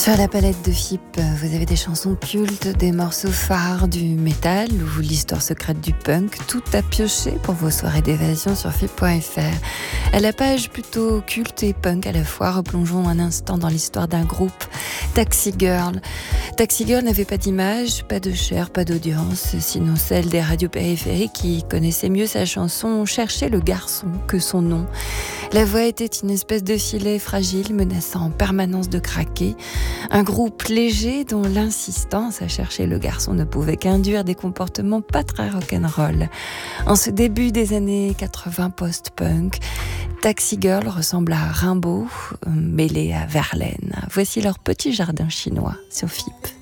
Sur la palette de FIP, vous avez des chansons cultes, des morceaux phares du métal ou l'histoire secrète du punk, tout à piocher pour vos soirées d'évasion sur FIP.fr. À la page plutôt culte et punk à la fois, replongeons un instant dans l'histoire d'un groupe, Taxi Girl. Taxi Girl n'avait pas d'image, pas de chair, pas d'audience, sinon celle des radios périphériques qui connaissaient mieux sa chanson, cherchaient le garçon que son nom. La voix était une espèce de filet fragile menaçant en permanence de craquer. Un groupe léger dont l'insistance à chercher le garçon ne pouvait qu'induire des comportements pas très rock'n'roll. En ce début des années 80 post-punk, Taxi Girl ressemble à Rimbaud, mêlé à Verlaine. Voici leur petit jardin chinois sur FIP.